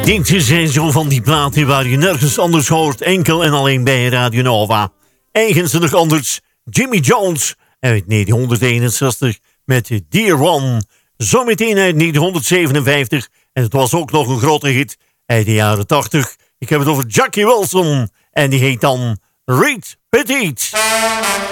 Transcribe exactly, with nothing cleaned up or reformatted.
Dit zijn zo van die platen waar je nergens anders hoort, enkel en alleen bij Radio Nova. Eigenzinnig anders, Jimmy Jones uit negentienhonderdeenenzestig met Dear One. Zometeen uit negentienhonderdzevenenvijftig en het was ook nog een grote hit uit de jaren tachtig. Ik heb het over Jackie Wilson en die heet dan Reed Petit.